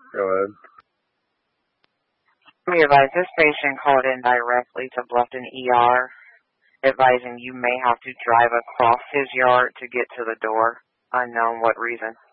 Go ahead. We advise this patient called in directly to Bluffton ER, advising you may have to drive across his yard to get to the door. Unknown what reason.